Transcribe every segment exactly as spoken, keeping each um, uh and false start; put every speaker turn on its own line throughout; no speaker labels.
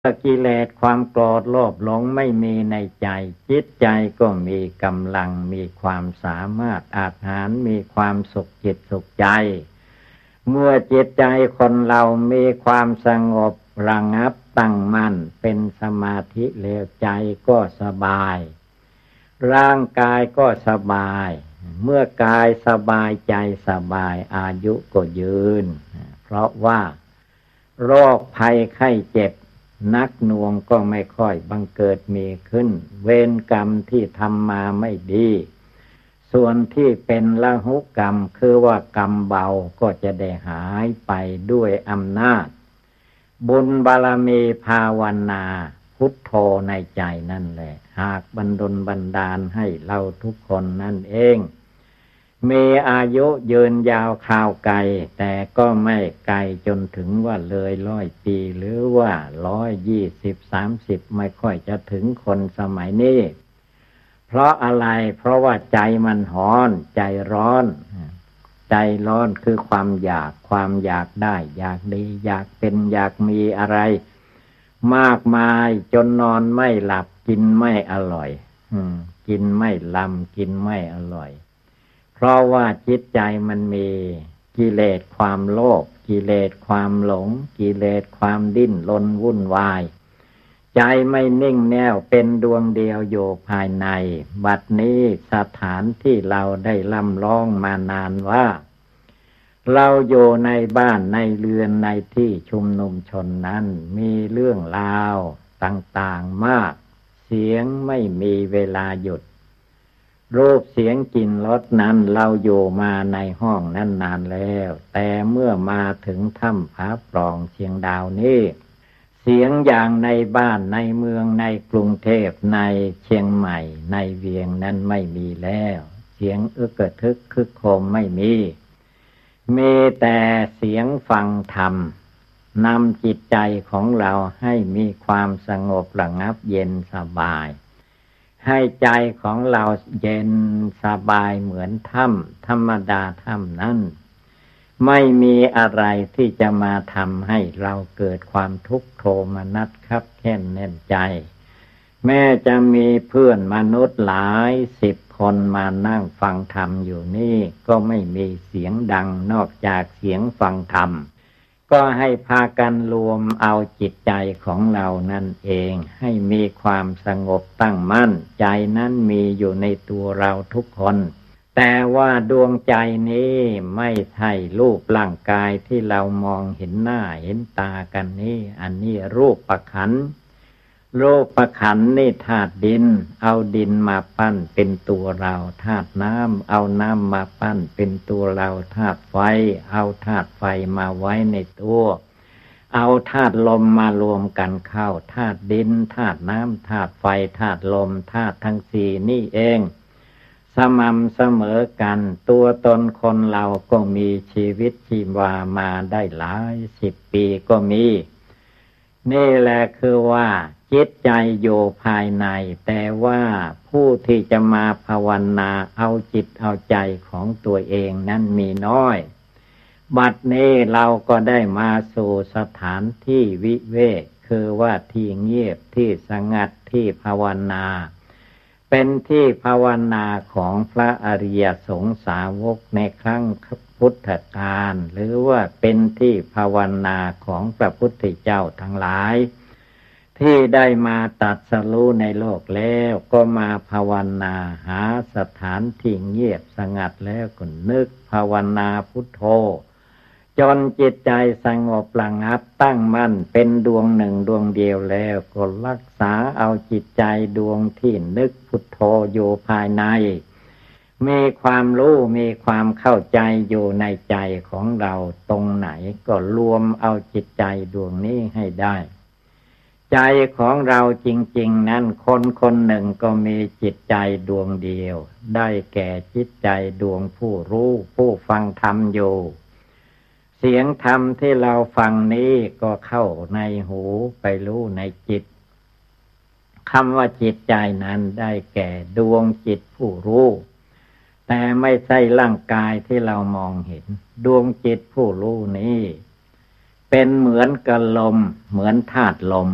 กิเลสความโกรธโลภหลงไม่มีในใจจิตใจก็มีกำลังมีความสามารถอาจหารมีความสุขจิตสุขใจเมื่อจิตใจคนเรามีความสงบระงับตั้งมั่นเป็นสมาธิแล้วใจก็สบายร่างกายก็สบายเมื่อกายสบายใจสบายอายุก็ยืนเพราะว่าโรคภัยไข้เจ็บนักหน่วงก็ไม่ค่อยบังเกิดมีขึ้นเวรกรรมที่ทำมาไม่ดีส่วนที่เป็นละหุกรรมคือว่ากรรมเบาก็จะได้หายไปด้วยอำนาจบุญบารมีภาวนาพุทโธในใจนั่นแหละหากบันดลบันดาลให้เราทุกคนนั่นเองมีอายุยืนยาวข่าวไกลแต่ก็ไม่ไกลจนถึงว่าเลยร้อยปีหรือว่าร้อยยี่สิบสามสิบไม่ค่อยจะถึงคนสมัยนี้เพราะอะไรเพราะว่าใจมันร้อนใจร้อนใจร้อนคือความอยากความอยากได้อยากดีอยากเป็นอยากมีอะไรมากมายจนนอนไม่หลับกินไม่อร่อยกินไม่ลำกินไม่อร่อยเพราะว่าจิตใจมันมีกิเลสความโลภกิเลสความหลงกิเลสความดิ้นรนวุ่นวายใจไม่นิ่งแน่วเป็นดวงเดียวอยู่ภายในบัดนี้สถานที่เราได้ล่ำร้องมานานว่าเราอยู่ในบ้านในเรือนในที่ชุมนุมชนนั้นมีเรื่องราวต่างๆมากเสียงไม่มีเวลาหยุดรูปเสียงกลิ่นรสนั้นเราอยู่มาในห้องนั้นนานแล้วแต่เมื่อมาถึงถ้ำผาปล่องเชียงดาวนี้เสียงอย่างในบ้านในเมืองในกรุงเทพในเชียงใหม่ในเวียงนั้นไม่มีแล้วเสียงอึกกระทึกคึกโครมไม่มีมีแต่เสียงฟังธรรมนำจิตใจของเราให้มีความสงบระงับเย็นสบายให้ใจของเราเย็นสบายเหมือนถ้ำธรรมดาถ้ำนั้นไม่มีอะไรที่จะมาทำให้เราเกิดความทุกข์โทมนัสคับแค้นแน่นใจแม้จะมีเพื่อนมนุษย์หลายสิบคนมานั่งฟังธรรมอยู่นี่ก็ไม่มีเสียงดังนอกจากเสียงฟังธรรมก็ให้พากันรวมเอาจิตใจของเรานั่นเองให้มีความสงบตั้งมั่นใจนั้นมีอยู่ในตัวเราทุกคนแต่ว่าดวงใจนี้ไม่ใช่รูปร่างกายที่เรามองเห็นหน้าเห็นตากันนี้อันนี้รูปประขันธ์รูปประขันธ์นี่ธาตุดินเอาดินมาปั้นเป็นตัวเราธาตุน้ำเอาน้ำมาปั้นเป็นตัวเราธาตุไฟเอาธาตุไฟมาไว้ในตัวเอาธาตุลมมารวมกันเข้าธาตุดินธาตุน้ำธาตุไฟธาตุลมธาตุทั้งสี่นี่เองสม่ำเสมอกันตัวตนคนเราก็มีชีวิตชีวามาได้หลายสิบปีก็มีนี่แหละคือว่าจิตใจอยู่ภายในแต่ว่าผู้ที่จะมาภาวนาเอาจิตเอาใจของตัวเองนั้นมีน้อยบัดนี้เราก็ได้มาสู่สถานที่วิเวกคือว่าที่เงียบที่สงัดที่ภาวนาเป็นที่ภาวนาของพระอริยสงสาวกในครั้งพุทธกาลหรือว่าเป็นที่ภาวนาของพระพุทธเจ้าทั้งหลายที่ได้มาตรัสรู้ในโลกแล้วก็มาภาวนาหาสถานที่เงียบสงัดแล้วก็นึกภาวนาพุทโธจนจิตใจสงบระงับตั้งมั่นเป็นดวงหนึ่งดวงเดียวแล้วก็รักษาเอาจิตใจดวงที่นึกพุทโธอยู่ภายในมีความรู้มีความเข้าใจอยู่ในใจของเราตรงไหนก็รวมเอาจิตใจดวงนี้ให้ได้ใจของเราจริงๆนั้นคนคนหนึ่งก็มีจิตใจดวงเดียวได้แก่จิตใจดวงผู้รู้ผู้ฟังธรรมอยู่เสียงธรรมที่เราฟังนี้ก็เข้าในหูไปรู้ในจิตคำว่าจิตใจนั้นได้แก่ดวงจิตผู้รู้แต่ไม่ใช่ร่างกายที่เรามองเห็นดวงจิตผู้รู้นี้เป็นเหมือนกับลมเหมือนธาตุลม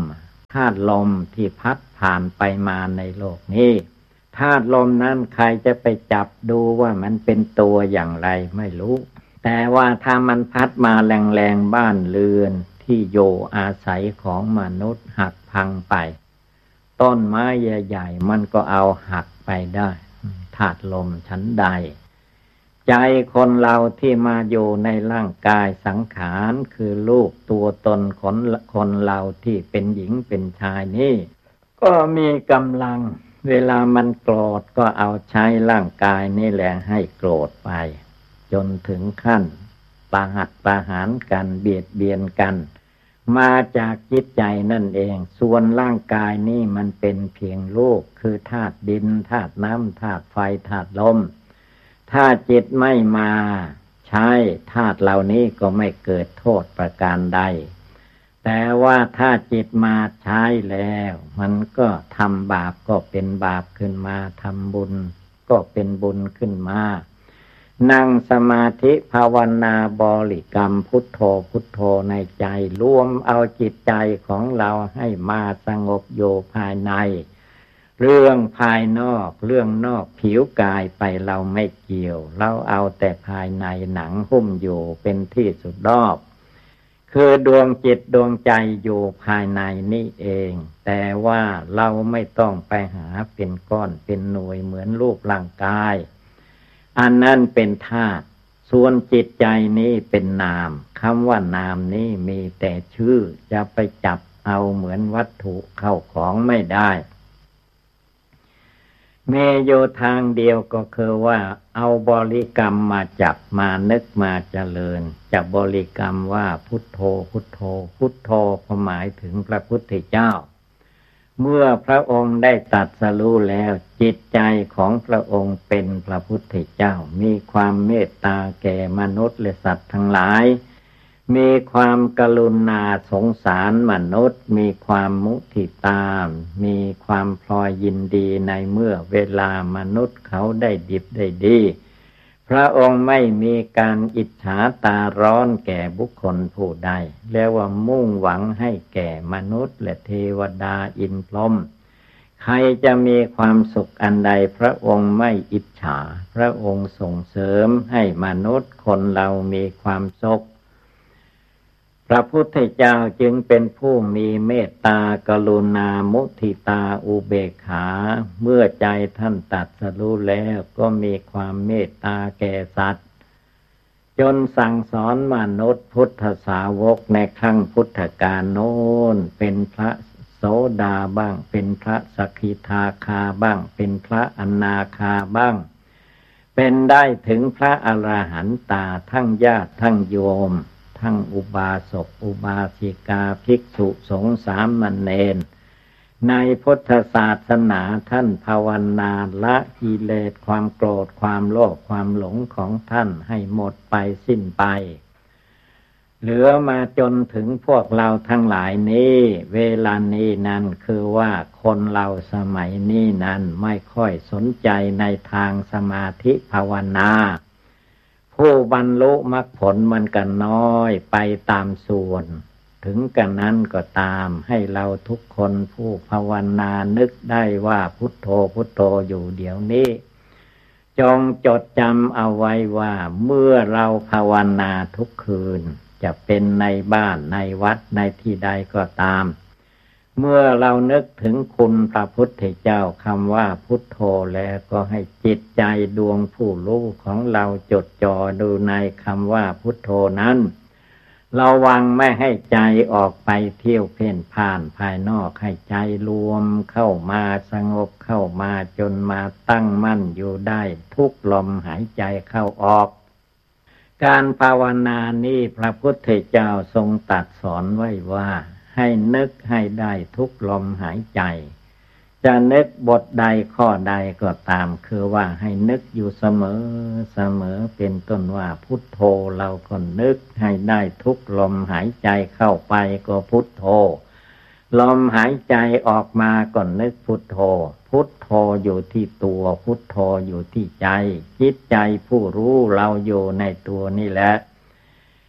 ธาตุลมที่พัดผ่านไปมาในโลกนี้ธาตุลมนั้นใครจะไปจับดูว่ามันเป็นตัวอย่างไรไม่รู้แต่ว่าถ้ามันพัดมาแรงๆบ้านเรือนที่อยู่อาศัยของมนุษย์หักพังไปต้นไม้ใหญ่ๆมันก็เอาหักไปได้ธาตุลมชั้นใดใจคนเราที่มาอยู่ในร่างกายสังขารคือรูปตัวตนของคนเราที่เป็นหญิงเป็นชายนี่ก็มีกำลังเวลามันโกรธก็เอาใช้ร่างกายนี่แหละให้โกรธไปจนถึงขั้นประหัตประหารกันเบียดเบียนกันมาจากจิตใจนั่นเองส่วนร่างกายนี่มันเป็นเพียงรูปคือธาตุดินธาตุน้ำธาตุไฟธาตุลมถ้าจิตไม่มาใช้ธาตุเหล่านี้ก็ไม่เกิดโทษประการใดแต่ว่าถ้าจิตมาใช้แล้วมันก็ทำบาปก็เป็นบาปขึ้นมาทำบุญก็เป็นบุญขึ้นมานั่งสมาธิภาวนาบริกรรมพุทโธพุทโธในใจรวมเอาจิตใจของเราให้มาสงบอยู่ภายในเรื่องภายนอกเรื่องนอกผิวกายไปเราไม่เกี่ยวเราเอาแต่ภายในหนังหุ้มอยู่เป็นที่สุดรอบคือดวงจิตดวงใจอยู่ภายในนี่เองแต่ว่าเราไม่ต้องไปหาเป็นก้อนเป็นหน่วยเหมือนรูปร่างกายอันนั้นเป็นธาตุส่วนจิตใจนี้เป็นนามคำว่านามนี้มีแต่ชื่อจะไปจับเอาเหมือนวัตถุเข้าของไม่ได้เมโยทางเดียวก็คือว่าเอาบริกรรมมาจับมานึกมาเจริญจะบริกรรมว่าพุทโธพุทโธพุทโธก็หมายถึงพระพุทธเจ้าเมื่อพระองค์ได้ตรัสรู้แล้วจิตใจของพระองค์เป็นพระพุทธเจ้ามีความเมตตาแก่มนุษย์และสัตว์ทั้งหลายมีความกรุณาสงสารมนุษย์มีความมุทิตามีความพลอยยินดีในเมื่อเวลามนุษย์เขาได้ดิบได้ดีพระองค์ไม่มีการอิจฉาตาร้อนแก่บุคคลผู้ใดแล้วว่ามุ่งหวังให้แก่มนุษย์และเทวดาอินทร์พรหมใครจะมีความสุขอันใดพระองค์ไม่อิจฉาพระองค์ส่งเสริมให้มนุษย์คนเรามีความสุขพระพุทธเจ้าจึงเป็นผู้มีเมตตากรุณามุทิตาอุเบกขาเมื่อใจท่านตรัสรู้แล้วก็มีความเมตตาแก่สัตว์จนสั่งสอนมนุษย์พุทธสาวกในครั้งพุทธกาลโน้นเป็นพระโสดาบ้างเป็นพระสกิทาคาบ้างเป็นพระอนาคาบ้างเป็นได้ถึงพระอรหันตาทั้งญาติทั้งโยมทั้งอุบาสกอุบาสิกาภิกษุสงฆ์สามเณรในพุทธศาสนาท่านภาวนาละกิเลสความโกรธความโลภความหลงของท่านให้หมดไปสิ้นไปเหลือมาจนถึงพวกเราทั้งหลายนี้เวลานี้นั้นคือว่าคนเราสมัยนี้นั้นไม่ค่อยสนใจในทางสมาธิภาวนาผู้บรรลุมรรคผลมันก็น้อยไปตามส่วนถึงกันนั้นก็ตามให้เราทุกคนผู้ภาวนานึกได้ว่าพุทโธพุทโธอยู่เดี๋ยวนี้จงจดจำเอาไว้ว่าเมื่อเราภาวนาทุกคืนจะเป็นในบ้านในวัดในที่ใดก็ตามเมื่อเรานึกถึงคุณพระพุทธเจ้าคำว่าพุทโธแล้วก็ให้จิตใจดวงผู้รู้ของเราจดจ่อดูในคำว่าพุทโธนั้นระวังไม่ให้ใจออกไปเที่ยวเพ่นพ่านภายนอกให้ใจรวมเข้ามาสงบเข้ามาจนมาตั้งมั่นอยู่ได้ทุกลมหายใจเข้าออกการภาวนานี้พระพุทธเจ้าทรงตรัสสอนไว้ว่าให้นึกให้ได้ทุกลมหายใจจะนึกบทใดข้อใดก็ตามคือว่าให้นึกอยู่เสมอเสมอเป็นต้นว่าพุทโธเราก็นึกให้ได้ทุกลมหายใจเข้าไปก็พุทโธลมหายใจออกมาก็นึกพุทโธพุทโธอยู่ที่ตัวพุทโธอยู่ที่ใจจิตใจผู้รู้เราอยู่ในตัวนี่แหละ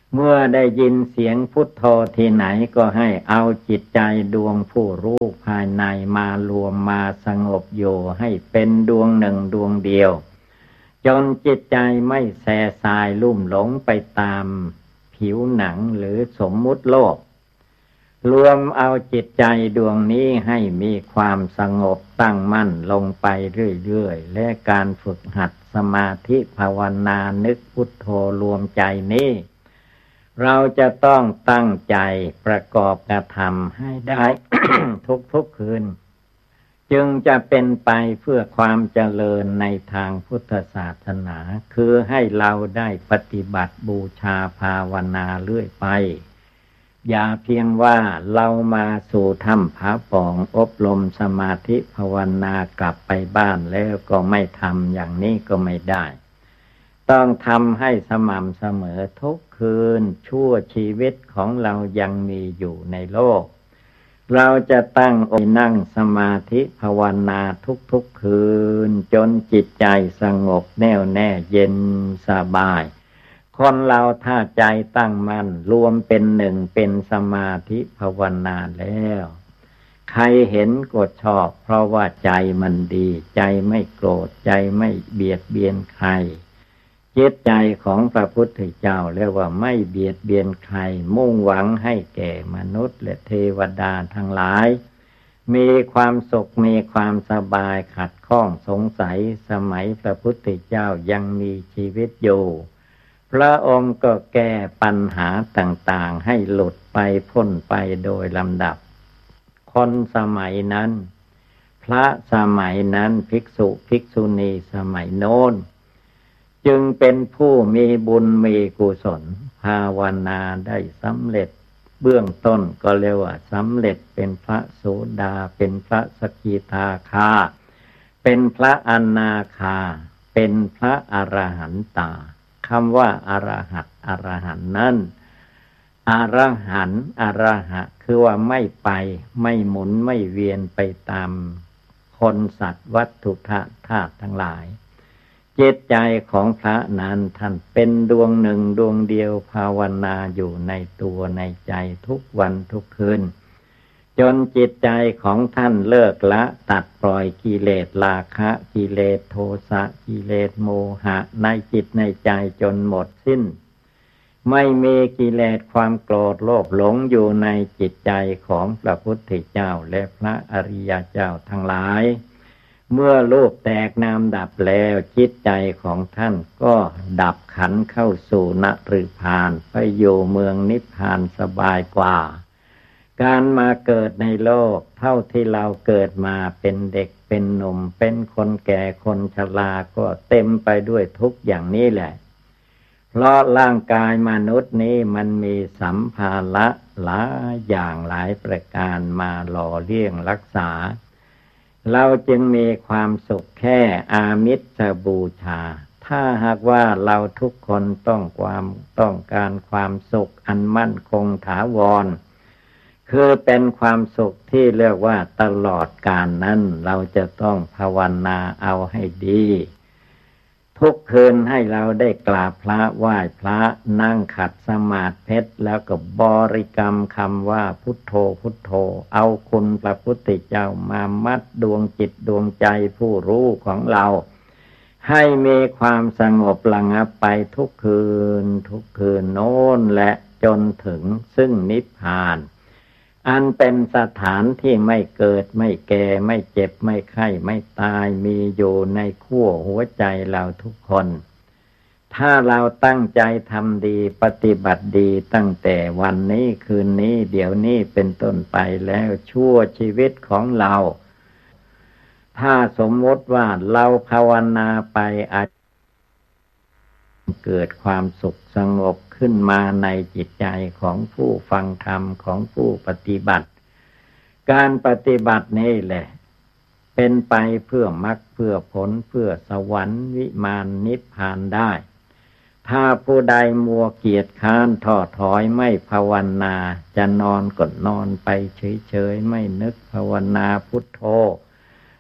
เมื่อได้ยินเสียงพุทโธที่ไหนก็ให้เอาจิตใจดวงผู้รู้ภายในมารวมมาสงบอยู่ให้เป็นดวงหนึ่งดวงเดียวจนจิตใจไม่แส่สายลุ่มหลงไปตามผิวหนังหรือสมมุติโลกรวมเอาจิตใจดวงนี้ให้มีความสงบตั้งมั่นลงไปเรื่อยๆและการฝึกหัดสมาธิภาวนานึกพุทโธรวมใจนี้เราจะต้องตั้งใจประกอบกระทำให้ได้ ทุกๆคืนจึงจะเป็นไปเพื่อความเจริญในทางพุทธศาสนาคือให้เราได้ปฏิบัติบูชาภาวนาเรื่อยไปอย่าเพียงว่าเรามาสู่ถ้ำผาป่องอบรมสมาธิภาวนากลับไปบ้านแล้วก็ไม่ทำอย่างนี้ก็ไม่ได้ต้องทำให้สม่ำเสมอทุกคืนชั่วชีวิตของเรายังมีอยู่ในโลกเราจะตั้งอกนั่งสมาธิภาวนาทุกๆคืนจนจิตใจสงบแน่วแน่เย็นสบายคนเราถ้าใจตั้งมั่นรวมเป็นหนึ่งเป็นสมาธิภาวนาแล้วใครเห็นก็ชอบเพราะว่าใจมันดีใจไม่โกรธใจไม่เบียดเบียนใครจิตใจของพระพุทธเจ้าเรียกว่าไม่เบียดเบียนใครมุ่งหวังให้แก่มนุษย์และเทวดาทั้งหลายมีความสุขมีความสบายขัดข้องสงสัยสมัยพระพุทธเจ้ายังมีชีวิตอยู่พระองค์ก็แก้ปัญหาต่างๆให้หลุดไปพ้นไปโดยลำดับคนสมัยนั้นพระสมัยนั้นภิกษุภิกษุณีสมัยโน้นจึงเป็นผู้มีบุญมีกุศลภาวนาได้สำเร็จเบื้องต้นก็เรียกว่าสำเร็จเป็นพระโสดาเป็นพระสกิทาคาเป็นพระอนาคาเป็นพระอรหันตาคำว่าอรหัตอรหันต์นั้นอรหันต์อรหะคือว่าไม่ไปไม่หมุนไม่เวียนไปตามคนสัตว์วัตถุธาตุทั้งหลายจิตใจของพระนั้นท่านเป็นดวงหนึ่งดวงเดียวภาวนาอยู่ในตัวในใจทุกวันทุกคืนจนจิตใจของท่านเลิกละตัดปล่อยกิเลสราคะกิเลสโทสะกิเลสโมหะในจิตในใจจนหมดสิ้นไม่มีกิเลสความโกรธโลภหลงอยู่ในจิตใจของพระพุทธเจ้าและพระอริยเจ้าทั้งหลายเมื่อรูปแตกนามดับแล้วจิตใจของท่านก็ดับขันเข้าสู่นฤพานไปอยู่เมืองนิพพานสบายกว่าการมาเกิดในโลกเท่าที่เราเกิดมาเป็นเด็กเป็นหนุ่มเป็นคนแก่คนชราก็เต็มไปด้วยทุกอย่างนี้แหละเพราะร่างกายมนุษย์นี้มันมีสัมภาระหลายอย่างหลายประการมาหล่อเลี้ยงรักษาเราจึงมีความสุขแค่อามิสบูชาถ้าหากว่าเราทุกคนต้องความต้องการความสุขอันมั่นคงถาวรคือเป็นความสุขที่เรียกว่าตลอดกาลนั้นเราจะต้องภาวนาเอาให้ดีทุกคืนให้เราได้กราบพระไหว้พระนั่งขัดสมาธิแล้วก็บริกรรมคำว่าพุทโธพุทโธเอาคุณพระพุทธเจ้ามามัดดวงจิตดวงใจผู้รู้ของเราให้มีความสงบระงับไปทุกคืนทุกคืนโน้นและจนถึงซึ่งนิพพานอันเป็นสถานที่ไม่เกิดไม่แก่ไม่เจ็บไม่ไข้ไม่ตายมีอยู่ในขั้วหัวใจเราทุกคนถ้าเราตั้งใจทำดีปฏิบัติดีตั้งแต่วันนี้คืนนี้เดี๋ยวนี้เป็นต้นไปแล้วชั่วชีวิตของเราถ้าสมมติว่าเราภาวนาไปอาจเกิดความสุขสงบขึ้นมาในจิตใจของผู้ฟังธรรมของผู้ปฏิบัติการปฏิบัตินี่แหละเป็นไปเพื่อมรรคเพื่อผลเพื่อสวรรค์วิมานนิพพานได้ถ้าผู้ใดมัวเกียจค้านท้อถอยไม่ภาวนาจะนอนก็นอนไปเฉยๆไม่นึกภาวนาพุทโธ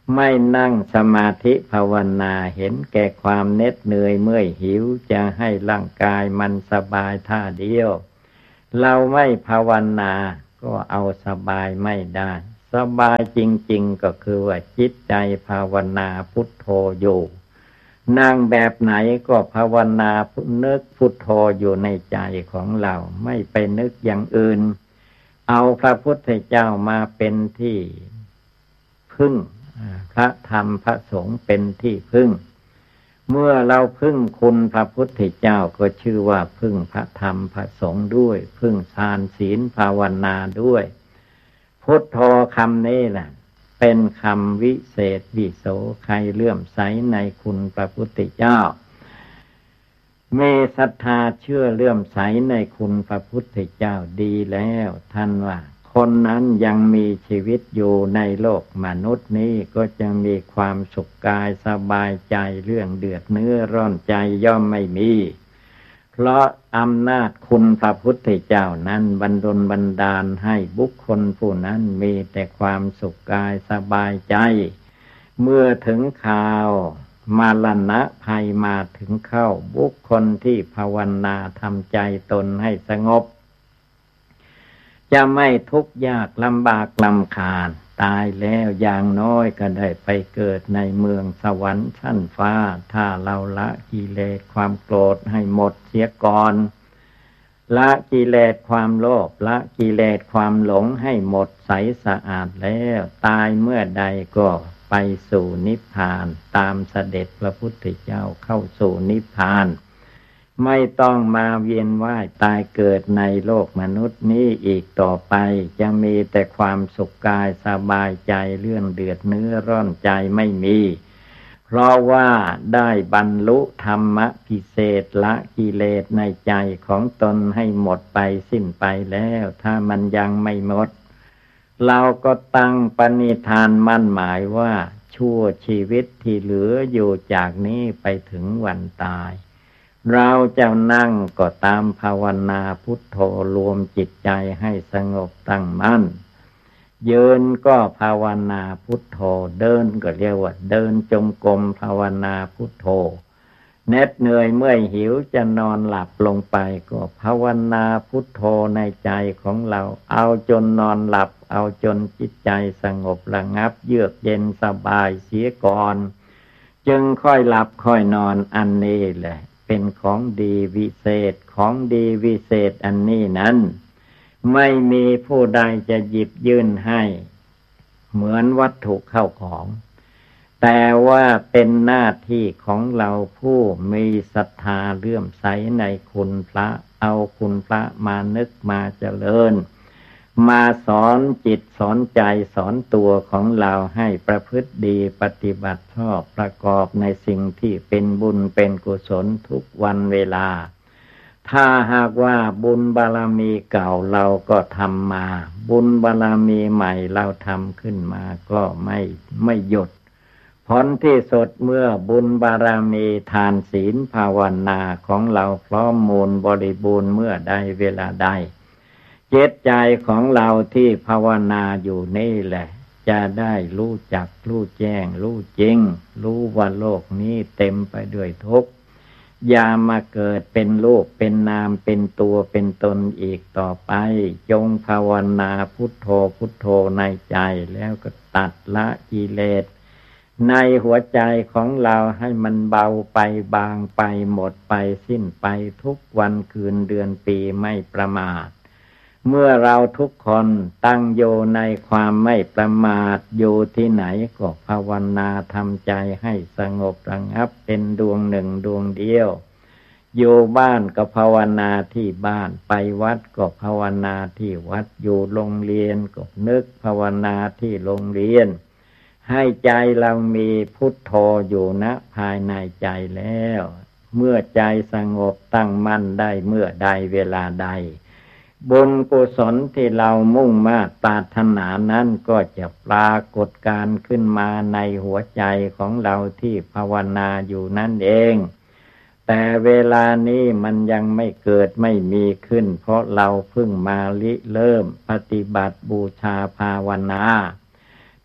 ไม่นั่งสมาธิภาวนาเห็นแก่ความเหน็ดเหนื่อยเมื่อยหิวจะให้ร่างกายมันสบายท่าเดียวเราไม่ภาวนาก็เอาสบายไม่ได้สบายจริงๆก็คือว่าจิตใจภาวนาพุทโธอยู่นั่งแบบไหนก็ภาวนานึกพุทโธอยู่ในใจของเราไม่ไปนึกอย่างอื่นเอาพระพุทธเจ้ามาเป็นที่พึ่งพระธรรมพระสงฆ์เป็นที่พึ่งเมื่อเราพึ่งคุณพระพุทธเจ้าก็ชื่อว่าพึ่งพระธรรมพระสงฆ์ด้วยพึ่งทานศีลภาวนาด้วยพุทโธคำนี้แหละเป็นคำวิเศษวิโสใครเลื่อมใสในคุณพระพุทธเจ้ามีศรัทธาเชื่อเลื่อมใสในคุณพระพุทธเจ้าดีแล้วท่านว่าคนนั้นยังมีชีวิตอยู่ในโลกมนุษย์นี้ก็จะมีความสุขกายสบายใจเรื่องเดือดเนื้อร้อนใจย่อมไม่มีเพราะอำนาจคุณพระพุทธเจ้านั้นบันดลบันดาลให้บุคคลผู้นั้นมีแต่ความสุขกายสบายใจเมื่อถึงคราวมรณะภัยมาถึงเข้าบุคคลที่ภาวนาทำใจตนให้สงบจะไม่ทุกข์ยากลำบากลำคาญตายแล้วอย่างน้อยก็ได้ไปเกิดในเมืองสวรรค์ชั้นฟ้าถ้าเราละกิเลสความโกรธให้หมดเสียก่อนละกิเลสความโลภละกิเลสความหลงให้หมดใสสะอาดแล้วตายเมื่อใดก็ไปสู่นิพพานตามเสด็จพระพุทธเจ้าเข้าสู่นิพพานไม่ต้องมาเวียนว่ายตายเกิดในโลกมนุษย์นี้อีกต่อไปจะมีแต่ความสุขกายสบายใจเรื่องเดือดเนื้อร้อนใจไม่มีเพราะว่าได้บรรลุธรรมะพิเศษละกิเลสในใจของตนให้หมดไปสิ้นไปแล้วถ้ามันยังไม่หมดเราก็ตั้งปณิธานมั่นหมายว่าชั่วชีวิตที่เหลืออยู่จากนี้ไปถึงวันตายเราจะนั่งก็ตามภาวนาพุทโธรวมจิตใจให้สงบตั้งมั่นยืนก็ภาวนาพุทโธเดินก็เรียกว่าเดินจงกรมภาวนาพุทโธเหน็ดเหนื่อยเมื่อยหิวจะนอนหลับลงไปก็ภาวนาพุทโธในใจของเราเอาจนนอนหลับเอาจนจิตใจสงบระงับเยือกเย็นสบายเสียก่อนจึงค่อยหลับค่อยนอนอันนี้แหละเป็นของดีวิเศษของดีวิเศษอันนี้นั้นไม่มีผู้ใดจะหยิบยื่นให้เหมือนวัตถุเข้าของแต่ว่าเป็นหน้าที่ของเราผู้มีศรัทธาเลื่อมใสในคุณพระเอาคุณพระมานึกมาเจริญมาสอนจิตสอนใจสอนตัวของเราให้ประพฤติดีปฏิบัติชอบประกอบในสิ่งที่เป็นบุญเป็นกุศลทุกวันเวลาถ้าหากว่าบุญบารมีเก่าเราก็ทำมาบุญบารมีใหม่เราทำขึ้นมาก็ไม่ไม่หยุดผลที่สุดเมื่อบุญบารมีทานศีลภาวนาของเราพร้อมมูลบริบูรณ์เมื่อใดเวลาใดจิตใจของเราที่ภาวนาอยู่นี่แหละจะได้รู้จักรู้แจ้งรู้จริงรู้ว่าโลกนี้เต็มไปด้วยทุกข์อย่ามาเกิดเป็นรูปเป็นนามเป็นตัวเป็นตนอีกต่อไปจงภาวนาพุทโธพุทโธในใจแล้วก็ตัดละกิเลสในหัวใจของเราให้มันเบาไปบางไปหมดไปสิ้นไปทุกวันคืนเดือนปีไม่ประมาทเมื่อเราทุกคนตั้งอยู่ในความไม่ประมาทอยู่ที่ไหนก็ภาวนาทำใจให้สงบระงับเป็นดวงหนึ่งดวงเดียวอยู่บ้านก็ภาวนาที่บ้านไปวัดก็ภาวนาที่วัดอยู่โรงเรียนก็นึกภาวนาที่โรงเรียนให้ใจเรามีพุทโธอยู่ณภายในใจแล้วเมื่อใจสงบตั้งมั่นได้เมื่อใดเวลาใดบุญกุศลที่เรามุ่งมาปรารถนานั้นก็จะปรากฏการขึ้นมาในหัวใจของเราที่ภาวนาอยู่นั่นเองแต่เวลานี้มันยังไม่เกิดไม่มีขึ้นเพราะเราเพิ่งมาริเริ่มปฏิบัติบูชาภาวนา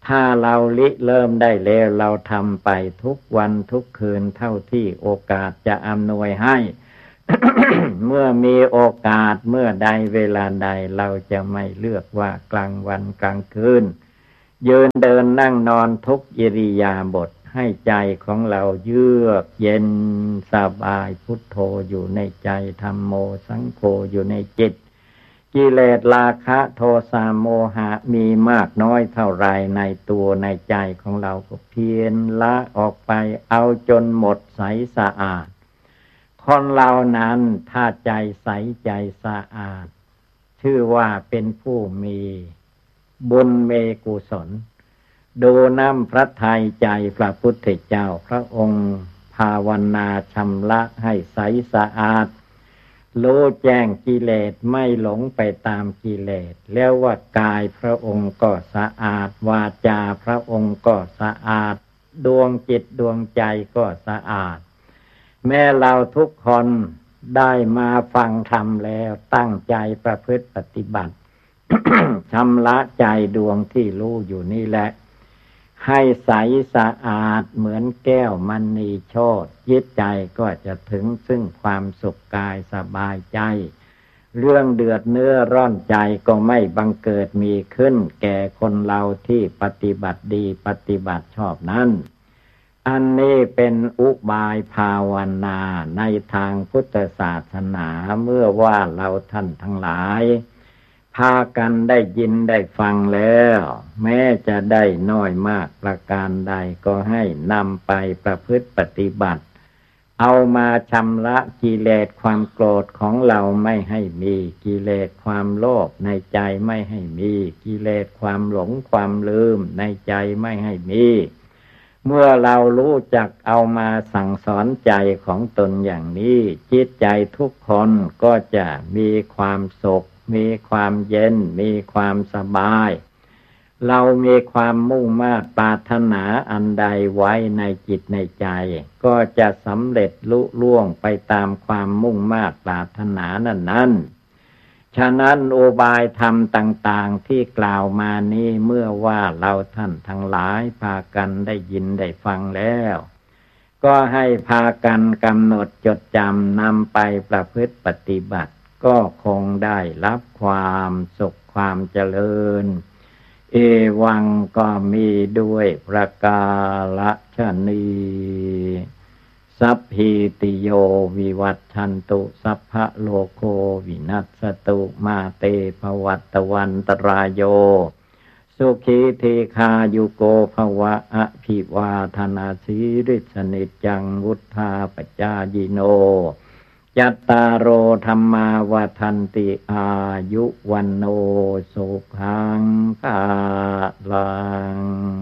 ถ้าเราลิเริ่มได้แล้วเราทำไปทุกวันทุกคืนเท่าที่โอกาสจะอำนวยให้ เมื่อมีโอกาสเมื่อใดเวลาใดเราจะไม่เลือกว่ากลางวันกลางคืนยืนเดินนั่งนอนทุกอิริยาบถให้ใจของเราเยือกเย็นสบายพุทโธอยู่ในใจธัมโมสังโฆอยู่ในจิตกิเลสราคะโทสะโมหะมีมากน้อยเท่าไรในตัวในใจของเราก็เพียรละออกไปเอาจนหมดใสสะอาดคนเรานั้นถ้าใจใสใจสะอาดชื่อว่าเป็นผู้มีบุญเมกุศลดูน้ำพระทัยใจพระพุทธเจ้าพระองค์ภาวนาชำระให้ใสสะอาดรู้แจ้งกิเลสไม่หลงไปตามกิเลสแล้วว่ากายพระองค์ก็สะอาดวาจาพระองค์ก็สะอาดดวงจิตดวงใจก็สะอาดแม้เราทุกคนได้มาฟังธรรมแล้วตั้งใจประพฤติปฏิบัติ ชำระใจดวงที่รู้อยู่นี่แหละให้ใสสะอาดเหมือนแก้วมณีโชติจิตใจก็จะถึงซึ่งความสุขกายสบายใจเรื่องเดือดเนื้อร้อนใจก็ไม่บังเกิดมีขึ้นแก่คนเราที่ปฏิบัติดีปฏิบัติชอบนั้นอันนี้เป็นอุบายภาวนาในทางพุทธศาสนาเมื่อว่าเราท่านทั้งหลายพากันได้ยินได้ฟังแล้วแม้จะได้น้อยมากประการใดก็ให้นำไปประพฤติปฏิบัติเอามาชำระกิเลสความโกรธของเราไม่ให้มีกิเลสความโลภในใจไม่ให้มีกิเลสความหลงความลืมในใจไม่ให้มีเมื่อเรารู้จักเอามาสั่งสอนใจของตนอย่างนี้จิตใจทุกคนก็จะมีความสุขมีความเย็นมีความสบายเรามีความมุ่งมา่ปรารถนาอันใดไว้ในจิตในใจก็จะสำเร็จลุล่วงไปตามความมุ่งมา่ปรารถนานั้นๆฉะนั้นอุบายธรรมต่างๆที่กล่าวมานี้เมื่อว่าเราท่านทั้งหลายพากันได้ยินได้ฟังแล้วก็ให้พากันกำหนดจดจำนำไปประพฤติปฏิบัติก็คงได้รับความสุขความเจริญเอวังก็มีด้วยประกาศนีสัพพิติโยวิวัตชันตุสัพพะโลกโควินัสสตุมาเตภวัตวันตรายโยสุขีเทคายุโกภวะอภิวาทนาสีริสนิจังวุธาปจายิโนยัตตาโรธรรมาวทันติอายุวันโนสุขังภาลัง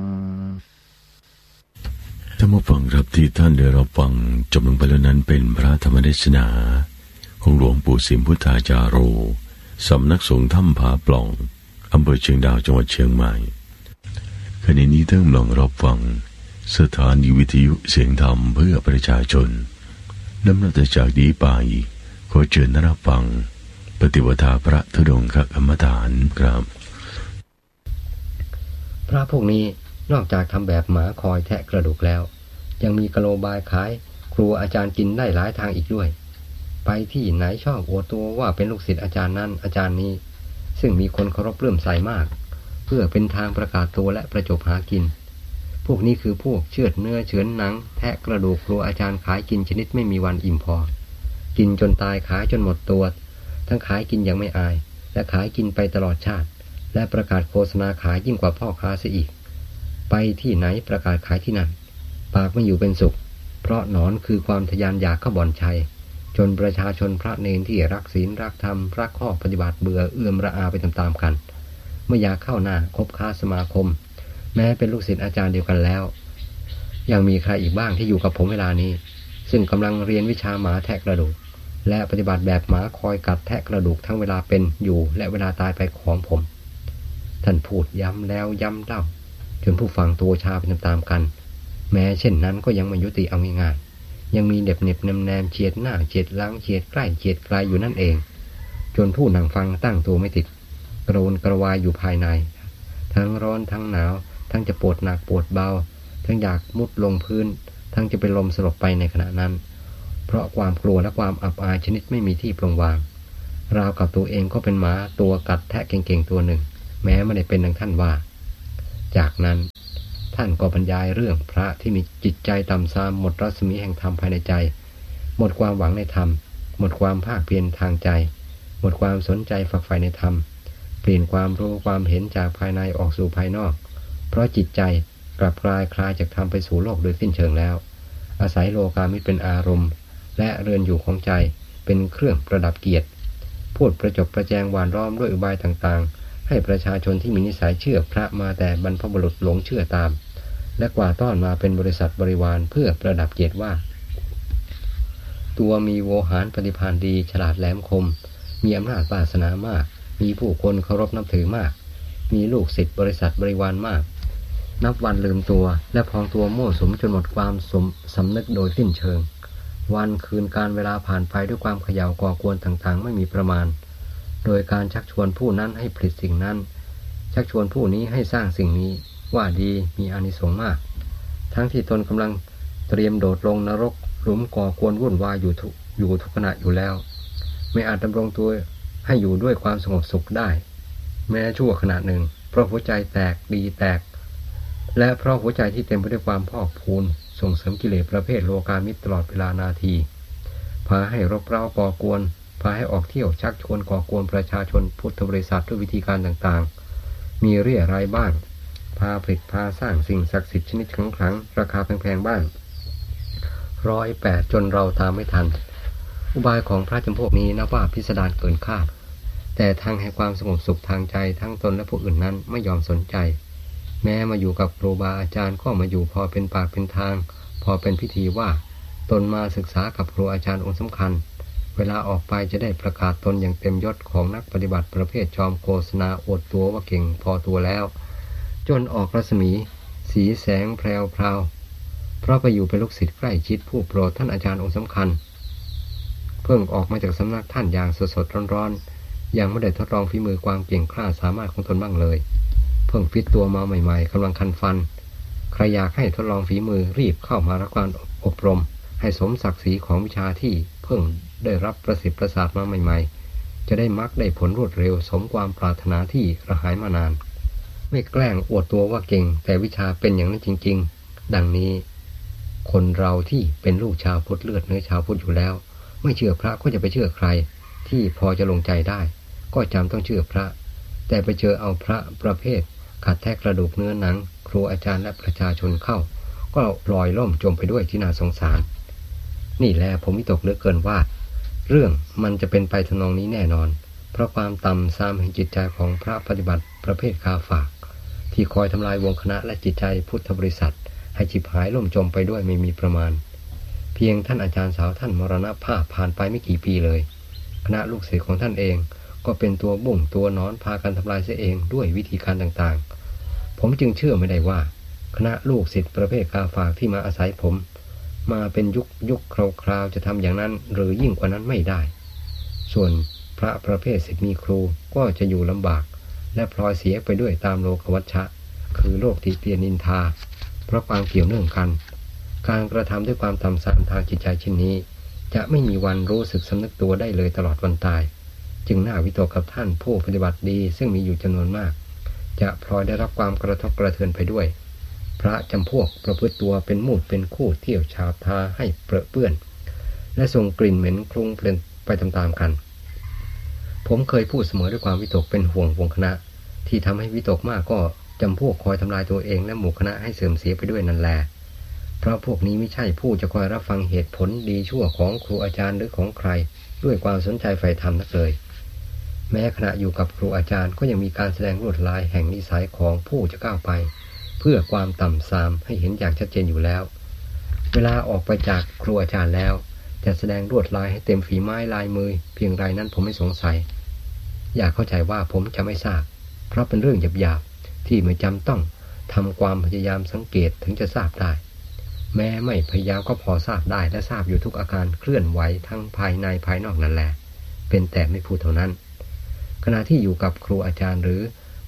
ท่านผู้ฟังครับที่ท่านได้รับฟังจบลงไปแล้วนั้นเป็นพระธรรมเทศนาของหลวงปู่สิมพุทธาจาโรสำนักสงฆ์ถ้ำผาปล่องอำเภอเชียงดาวจังหวัดเชียงใหม่ขณะนี้ท่านกำลังรับฟังสถานีวิทยุเสียงธรรมเพื่อประชาชนนำนับจากนี้ไปขอเชิญรับฟังปฏิปทาพระธุดงคกรรมฐานครับ
พระพวกนี้นอกจากทำแบบหมาคอยแทะกระดูกแล้วยังมีกะโลบายขายครูอาจารย์กินได้หลายทางอีกด้วยไปที่ไหนชอบอวดตัวว่าเป็นลูกศิษย์อาจารย์นั้นอาจารย์นี้ซึ่งมีคนเคารพเลื่อมใสมากเพื่อเป็นทางประกาศตัวและประจบหากินพวกนี้คือพวกเชือดเนื้อเฉือนหนังแทะกระดูกครูอาจารย์ขายกินชนิดไม่มีวันอิ่มพอกินจนตายขายจนหมดตัวทั้งขายกินอย่างไม่อายและขายกินไปตลอดชาติและประกาศโฆษณาขายยิ่งกว่าพ่อค้าเสียอีกไปที่ไหนประกาศขายที่นั่นปากไม่อยู่เป็นสุขเพราะหนอนคือความทยานอยากเข้าบ่อนชัยจนประชาชนพระเนรที่รักศีลรักธรรมรักข้อปฏิบัติเบื่อเอื้อมระอาไปตามๆกันเมื่ออยากเข้าหน้าคบค้าสมาคมแม้เป็นลูกศิษย์อาจารย์เดียวกันแล้วยังมีใครอีกบ้างที่อยู่กับผมเวลานี้ซึ่งกำลังเรียนวิชาหมาแทะกระดูกและปฏิบัติแบบหมาคอยกัดแทะกระดูกทั้งเวลาเป็นอยู่และเวลาตายไปของผมท่านพูดย้ำแล้วย้ำเล่าจนผู้ฟังตัวชาไปตามๆกันแม้เช่นนั้นก็ยังไม่ยุติเอาง่ายๆยังมีเด็บเน็บแนมแนมเฉียดหน้าเฉียดหลังเฉียดใกล้เฉียดไกลอยู่นั่นเองจนผู้นั่งฟังตั้งตัวไม่ติดกระวนกระวายอยู่ภายในทั้งร้อนทั้งหนาวทั้งจะปวดหนักปวดเบาทั้งอยากมุดลงพื้นทั้งจะเป็นลมสลบไปในขณะนั้นเพราะความกลัวและความอับอายชนิดไม่มีที่ปลงวางราวกับตัวเองก็เป็นหมาตัวกัดแทะเก่งๆตัวหนึ่งแม้ไม่ได้เป็นดังท่านว่าจากนั้นท่านก็บรรยายเรื่องพระที่มีจิตใจต่ำทรามหมดรัศมีแห่งธรรมภายในใจหมดความหวังในธรรมหมดความภาคเพียรทางใจหมดความสนใจฝักใฝ่ในธรรมเปลี่ยนความรู้ความเห็นจากภายในออกสู่ภายนอกเพราะจิตใจกลับกลายคลายจากธรรมไปสู่โลกโดยสิ้นเชิงแล้วอาศัยโลกามิตรเป็นอารมณ์และเรือนอยู่ของใจเป็นเครื่องประดับเกียรติพูดประจบประแจงหวานล้อมด้วยอุบายต่างๆให้ประชาชนที่มีนิสัยเชื่อพระมาแต่บรรพบุรุษหลงเชื่อตามและกว่าต้อนมาเป็นบริษัทบริวารเพื่อประดับเกียรติว่าตัวมีโวหารปฏิภาณดีฉลาดแหลมคมมีอำนาจวาสนามากมีผู้คนเคารพนับถือมากมีลูกศิษย์บริษัทบริวารมากนับวันลืมตัวและพองตัวมั่วสุมจนหมดความสมสำนึกโดยสิ้นเชิงวันคืนการเวลาผ่านไปด้วยความเขย่าก่อกวนต่างๆไม่มีประมาณโดยการชักชวนผู้นั้นให้ผลิตสิ่งนั้นชักชวนผู้นี้ให้สร้างสิ่งนี้ว่าดีมีอานิสงส์มากทั้งที่ตนกำลังเตรียมโดดลงนรกหลุมก่อกวนวุ่นวายอยู่ทุกอยู่ทุกขณะอยู่แล้วไม่อาจดำรงตัวให้อยู่ด้วยความสงบสุขได้แม้ชั่วขณะหนึ่งเพราะหัวใจแตกดีแตกและเพราะหัวใจที่เต็มไปด้วยความพอกพูนส่งเสริมกิเลสประเภทโลกามิตรตลอดเวลานาทีพาให้รบเร้าก่อกวนพาให้ออกเที่ยวชักชวนก่อกวนประชาชนพุทธบริษัทด้วยวิธีการต่างๆมีเรี่ยไรบ้างพาผลิตพาสร้างสิ่งศักดิ์สิทธิ์ชนิดครั้งๆราคาแพงๆบ้างร้อยแปดจนเราตามไม่ทันอุบายของพระจำพวกนี้นับว่าพิสดารเกินคาดแต่ทางแห่งความสงบสุขทางใจทั้งตนและผู้อื่นนั้นไม่ยอมสนใจแม้มาอยู่กับครูบาอาจารย์ก็มาอยู่พอเป็นปากเป็นทางพอเป็นพิธีว่าตนมาศึกษากับครูอาจารย์องค์สำคัญเวลาออกไปจะได้ประกาศตนอย่างเต็มยศของนักปฏิบัติประเภทจอมโฆษณาอวดตัวว่าเก่งพอตัวแล้วจนออกรัศมีสีแสงแพรวพราวเพราะไปอยู่เป็นลูกศิษย์ใกล้ชิดผู้โปรดท่านอาจารย์องค์สำคัญเพิ่งออกมาจากสำนักท่านอย่างสดๆร้อนๆยังไม่ได้ทดลองฝีมือความเก่งกล้าสามารถของตนบ้างเลยเพิ่งฟิตตัวมาใหม่ๆกำลังคันฟันใครอยากให้ทดลองฝีมือรีบเข้ามารับการอบรมให้สมศักดิ์ศรีของวิชาที่เพิ่งได้รับประสิทธิ์ประสาทมาใหม่ๆจะได้มักได้ผลรวดเร็วสมความปรารถนาที่ระหายมานานไม่แกล้งอวดตัวว่าเก่งแต่วิชาเป็นอย่างนั้นจริงๆดังนี้คนเราที่เป็นลูกชาวพุทธเลือดเนื้อชาวพุทธอยู่แล้วไม่เชื่อพระก็จะไปเชื่อใครที่พอจะลงใจได้ก็จำต้องเชื่อพระแต่ไปเจอเอาพระประเภทขัดแทะกระดูกเนื้อหนังครูอาจารย์และประชาชนเข้าก็ลอยล่มจมไปด้วยที่น่าสงสารนี่แหละผมวิตกเหลือเกินว่าเรื่องมันจะเป็นไปทำนองนี้แน่นอนเพราะความต่ำทรามแห่งจิตใจของพระปฏิบัติประเภทคาฝากที่คอยทำลายวงคณะและจิตใจพุทธบริษัทให้ฉิบหายล่มจมไปด้วยไม่มีประมาณเพียงท่านอาจารย์สาวท่านมรณภาพผ่านไปไม่กี่ปีเลยคณะลูกศิษย์ของท่านเองก็เป็นตัวบุ่งตัวนอนพากันทำลายเสียเองด้วยวิธีการต่างๆผมจึงเชื่อไม่ได้ว่าคณะลูกศิษย์ประเภทกาฝากที่มาอาศัยผมมาเป็นยุคยุคคราวๆจะทำอย่างนั้นหรือยิ่งกว่านั้นไม่ได้ส่วนพระประเภทศิษย์มีครูก็จะอยู่ลำบากและพลอยเสียไปด้วยตามโลกวัชชะคือโลกติเตียนนินทาเพราะความเกี่ยวเนื่องกันการกระทำด้วยความต่ำทรามทางจิตใจเช่นนี้จะไม่มีวันรู้สึกสำนึกตัวได้เลยตลอดวันตายจึงน่าวิตกกับท่านผู้ปฏิบัติดีซึ่งมีอยู่จำนวนมากจะพลอยได้รับความกระทบกระเทือนไปด้วยพระจำพวกประพฤติตัวเป็นมูดเป็นคู่เที่ยวฉาบทาให้เปรอะเปื้อนและส่งกลิ่นเหม็นคลุ้งเพลินไปตามๆกันผมเคยพูดเสมอด้วยความวิตกเป็นห่วงวงคณะที่ทำให้วิตกมากก็จำพวกคอยทำลายตัวเองและหมู่คณะให้เสื่อมเสียไปด้วยนั่นแหละเพราะพวกนี้ไม่ใช่ผู้จะคอยรับฟังเหตุผลดีชั่วของครูอาจารย์หรือของใครด้วยความสนใจใฝ่ธรรมนักเลยแม้ขณะอยู่กับครูอาจารย์ก็ยังมีการแสดงลวดลายแห่งนิสัยของผู้จะก้าวไปเพื่อความต่ำทรามให้เห็นอย่างชัดเจนอยู่แล้วเวลาออกไปจากครูอาจารย์แล้วจะแสดงลวดลายให้เต็มฝีไม้ลายมือเพียงไรนั้นผมไม่สงสัยอยากเข้าใจว่าผมจะไม่ทราบเพราะเป็นเรื่องหยาบๆที่ไม่จำต้องทำความพยายามสังเกตถึงจะทราบได้แม้ไม่พยายามก็พอทราบได้และทราบอยู่ทุกอาการเคลื่อนไหวทั้งภายในภายนอกนั่นแหละเป็นแต่ไม่พูดเท่านั้นขณะที่อยู่กับครูอาจารย์หรือ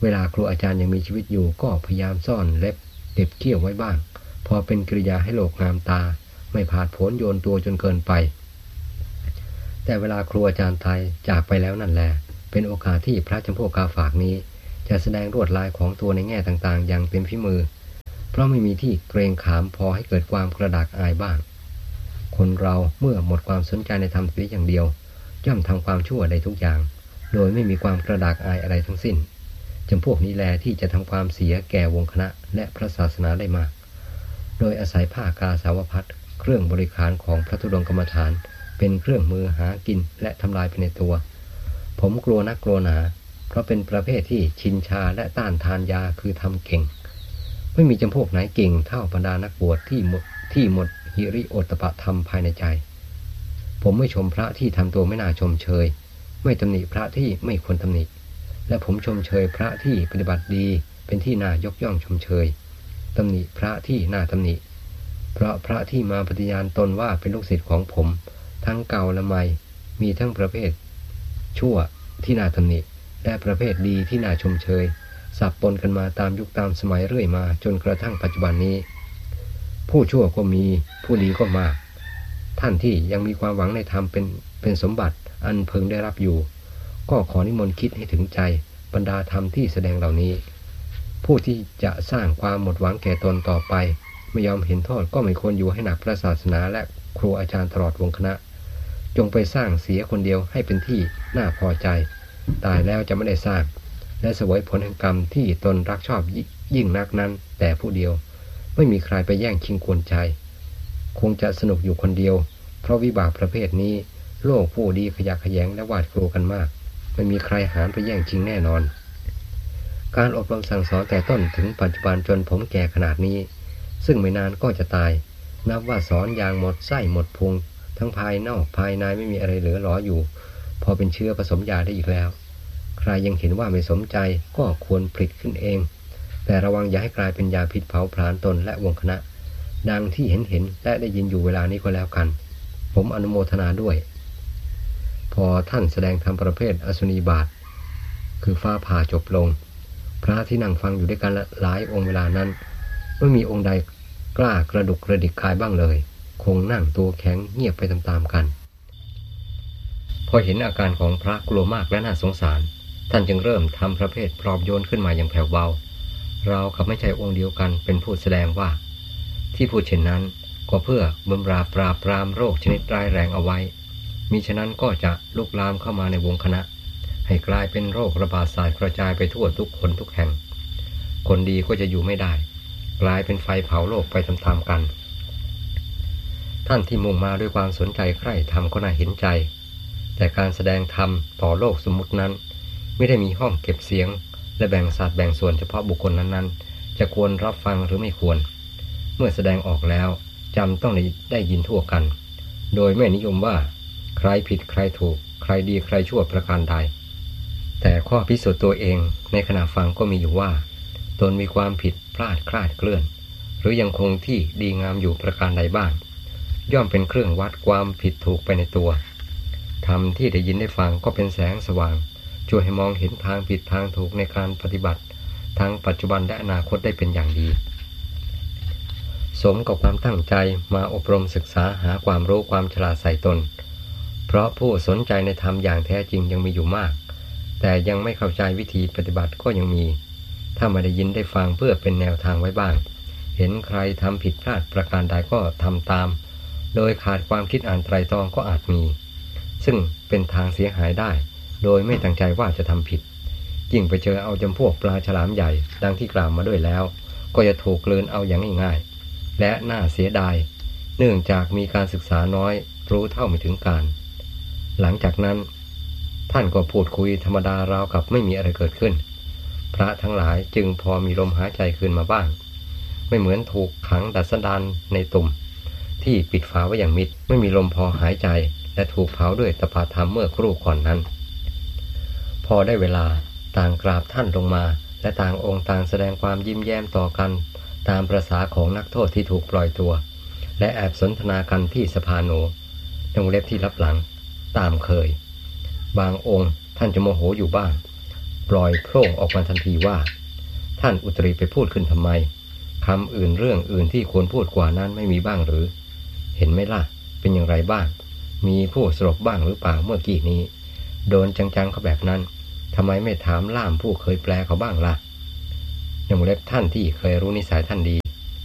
เวลาครูอาจารย์ยังมีชีวิตอยู่ก็พยายามซ่อนเล็บเด็บเขี้ยวไว้บ้างพอเป็นกริยาให้โลกงามตาไม่ผาดโผนโยนตัวจนเกินไปแต่เวลาครูอาจารย์ไทยจากไปแล้วนั่นแหละเป็นโอกาสที่พระจำพวกกาฝากนี้จะแสดงลวดลายของตัวในแง่ต่างๆอย่างเต็มฝีมือเพราะไม่มีที่เกรงขามพอให้เกิดความกระดากอายบ้างคนเราเมื่อหมดความสนใจในธรรมเสียอย่างเดียวย่อมทำความชั่วได้ทุกอย่างโดยไม่มีความกระดากอายอะไรทั้งสิ้นจำพวกนี้แลที่จะทำความเสียแก่วงคณะและพระศาสนาได้มากโดยอาศัยผ้ากาสาวพัสเครื่องบริขารของพระธุดงค์กรรมฐานเป็นเครื่องมือหากินและทำลายไปในตัวผมกลัวนักกลัวหนาเพราะเป็นประเภทที่ชินชาและต้านทานยาคือทำเก่งไม่มีจำพวกไหนเก่งเท่าบรรดานักบวชที่หมดที่หมดหิริโอตปะธรรมภายในใจผมไม่ชมพระที่ทำตัวไม่น่าชมเชยไม่ตำหนิพระที่ไม่ควรตำหนิและผมชมเชยพระที่ปฏิบัติดีเป็นที่น่ายกย่องชมเชยตำหนิพระที่น่าตำหนิเพราะพระที่มาปฏิญาณตนว่าเป็นลูกศิษย์ของผมทั้งเก่าและใหม่มีทั้งประเภทชั่วที่น่าตำหนิและประเภทดีที่น่าชมเชยสับปนกันมาตามยุคตามสมัยเรื่อยมาจนกระทั่งปัจจุบันนี้ผู้ชั่วก็มีผู้ดีก็มากท่านที่ยังมีความหวังในธรรมเป็นเป็นสมบัติอันพึงได้รับอยู่ก็ขอนิมนต์คิดให้ถึงใจบรรดาธรรมที่แสดงเหล่านี้ผู้ที่จะสร้างความหมดหวังแก่ตนต่อไปไม่ยอมเห็นโทษก็ไม่ควรอยู่ให้หนักพระศาสนาและครูอาจารย์ตลอดวงคณะจงไปสร้างเสียคนเดียวให้เป็นที่น่าพอใจตายแล้วจะไม่ได้สร้างและเสวยผลแห่งกรรมที่ตนรักชอบยิ่งนักนั้นแต่ผู้เดียวไม่มีใครไปแย่งชิงกวนใจคงจะสนุกอยู่คนเดียวเพราะวิบากประเภทนี้โลกผู้ดีขยะแขยงและหวาดกลัวกันมากไม่มีใครหาไปแย่งชิงแน่นอนการอบรมสั่งสอนแต่ต้นถึงปัจจุบันจนผมแก่ขนาดนี้ซึ่งไม่นานก็จะตายนับว่าสอนอย่างหมดไส้หมดพุงทั้งภายนอกภายในไม่มีอะไรเหลือหลออยู่พอเป็นเชื้อผสมยาได้อีกแล้วใครยังเห็นว่าไม่สมใจก็ควรผลิตขึ้นเองแต่ระวังอย่าให้กลายเป็นยาพิษเผาผลาญตนและวงคณะดังที่เห็นเห็นและได้ยินอยู่เวลานี้ก็แล้วกันผมอนุโมทนาด้วยพอท่านแสดงธรรมประเภทอสุนีบาทคือฟ้าผ่าจบลงพระที่นั่งฟังอยู่ด้วยกันหลายองค์เวลานั้นไม่มีองค์ใดกล้ากระดุกกระดิกกายบ้างเลยคงนั่งตัวแข็งเงียบไปตามๆกันพอเห็นอาการของพระกลัวมากและน่าสงสารท่านจึงเริ่มทำประเภทปลอบโยนขึ้นมาอย่างแผ่วเบาเรากับไม่ใช่องค์เดียวกันเป็นผู้แสดงว่าที่พูดเช่นนั้นก็เพื่อบำราปราบปรามโรคชนิดร้ายแรงเอาไว้มิฉะนั้นก็จะลุกลามเข้ามาในวงคณะให้กลายเป็นโรคระบาดสายกระจายไปทั่วทุกคนทุกแห่งคนดีก็จะอยู่ไม่ได้กลายเป็นไฟเผาโลกไปตามๆกันท่านที่มุ่งมาด้วยความสนใจใคร่ธรรมก็น่าเห็นใจแต่การแสดงธรรมต่อโลกสมมุตินั้นไม่ได้มีห้องเก็บเสียงและแบ่งสัดแบ่งส่วนเฉพาะบุคคลนั้นๆจะควรรับฟังหรือไม่ควรเมื่อแสดงออกแล้วจำต้องได้ยินทั่วกันโดยไม่นิยมว่าใครผิดใครถูกใครดีใครชั่วประการใดแต่ข้อพิสูจน์ตัวเองในขณะฟังก็มีอยู่ว่าตนมีความผิดพลาดคลาดเคลื่อนหรือยังคงที่ดีงามอยู่ประการใดบ้างย่อมเป็นเครื่องวัดความผิดถูกไปในตัวธรรมที่ได้ยินได้ฟังก็เป็นแสงสว่างช่วยให้มองเห็นทางผิดทางถูกในการปฏิบัติทั้งปัจจุบันและอนาคตได้เป็นอย่างดีสมกับความตั้งใจมาอบรมศึกษาหาความรู้ความฉลาดใส่ตนเพราะผู้สนใจในธรรมอย่างแท้จริงยังมีอยู่มากแต่ยังไม่เข้าใจวิธีปฏิบัติก็ยังมีถ้าไม่ได้ยินได้ฟังเพื่อเป็นแนวทางไว้บ้างเห็นใครทำผิดพลาดประการใดก็ทำตามโดยขาดความคิดอ่านไตรตรองก็อาจมีซึ่งเป็นทางเสียหายได้โดยไม่ตั้งใจว่าจะทำผิดยิ่งไปเจอเอาจำพวกปลาฉลามใหญ่ดังที่กล่าวมาด้วยแล้วก็จะถูกกลืนเอาอย่างง่ายๆและน่าเสียดายเนื่องจากมีการศึกษาน้อยรู้เท่าไม่ถึงการหลังจากนั้นท่านก็พูดคุยธรรมดาราวกับไม่มีอะไรเกิดขึ้นพระทั้งหลายจึงพอมีลมหายใจคืนมาบ้างไม่เหมือนถูกขังดัดสันดานในตุ่มที่ปิดฝาไว้อย่างมิดไม่มีลมพอหายใจและถูกเผาด้วยตปาธรรมเมื่อครู่ก่อนนั้นพอได้เวลาต่างกราบท่านลงมาและต่างองค์ต่างแสดงความยิ้มแย้มต่อกันตามประสาของนักโทษที่ถูกปล่อยตัวและแอบสนทนากันที่สภาโนตรงเล็บที่รับหลังตามเคยบางองค์ท่านจะโมโหอยู่บ้างปล่อยโพร่งออกมาทันทีว่าท่านอุตรีไปพูดขึ้นทำไมคำอื่นเรื่องอื่นที่ควรพูดกว่านั้นไม่มีบ้างหรือเห็นไหมล่ะเป็นอย่างไรบ้างมีผู้สลบบ้างหรือเปล่าเมื่อกี้นี้โดนจังๆเขาแบบนั้นทำไมไม่ถามล่ามผู้เคยแปลเขาบ้างล่ะยังเล็บท่านที่เคยรู้นิสัยท่านดี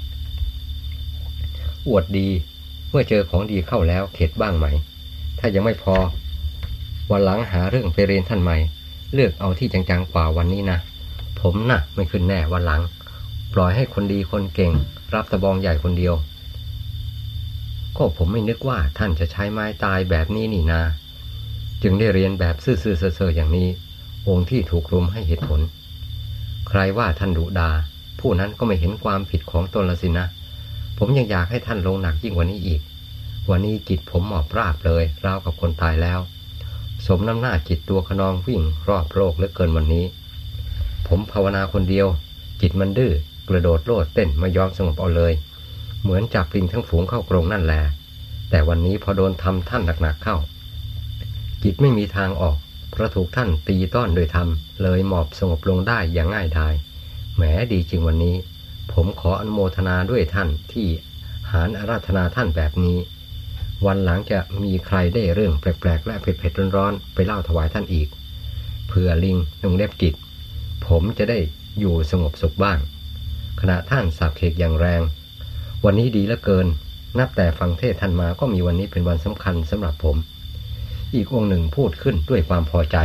อวดดีเมื่อเจอของดีเข้าแล้วเข็ดบ้างไหมถ้ายังไม่พอวันหลังหาเรื่องไปเรียนท่านใหม่เลือกเอาที่จังๆกว่าวันนี้นะผมน่ะไม่ขึ้นแน่วันหลังปล่อยให้คนดีคนเก่งรับตะบองใหญ่คนเดียวก็ผมไม่นึกว่าท่านจะใช้ไม้ตายแบบนี้นี่นาจึงได้เรียนแบบซื่อๆเซ่อๆอย่างนี้องค์ที่ถูกรุมให้เหตุผลใครว่าท่านดุดาผู้นั้นก็ไม่เห็นความผิดของตนละสินะผมยังอยากให้ท่านลงหนักยิ่งกว่านี้อีกวันนี้จิตผมหมอบราบเลยราวกับคนตายแล้วสมน้ำหน้าจิตตัวขนองวิ่งรอบโลกเหลือเกินวันนี้ผมภาวนาคนเดียวจิตมันดื้อกระโดดโลดเต้นไม่ยอมสงบเอาเลยเหมือนจับลิงทั้งฝูงเข้ากรงนั่นแหละแต่วันนี้พอโดนทำท่านหนักๆเข้าจิตไม่มีทางออกเพราะถูกท่านตีต้อนโดยธรรมเลยหมอบสงบลงได้อย่างง่ายดายแหมดีจริงวันนี้ผมขออนุโมทนาด้วยท่านที่หารอาราธนาท่านแบบนี้วันหลังจะมีใครได้เรื่องแปลกๆและเผ็ดๆร้อนๆไปเล่าถวายท่านอีกเผื่อลิงนุ่งเล็บจิตผมจะได้อยู่สงบสุขบ้างขณะท่านสาบเขกอย่างแรงวันนี้ดีเหลือเกินนับแต่ฟังเทศท่านมาก็มีวันนี้เป็นวันสำคัญสำหรับผมอีกองค์หนึ่งพูดขึ้นด้วยความพอใจ